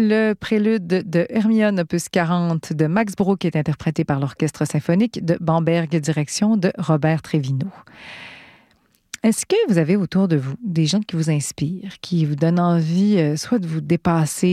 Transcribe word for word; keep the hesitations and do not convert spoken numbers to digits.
le prélude de Hermione opus quarante de Max Bruch est interprété par l'Orchestre symphonique de Bamberg, direction de Robert Trevino. Est-ce que vous avez autour de vous des gens qui vous inspirent, qui vous donnent envie euh, soit de vous dépasser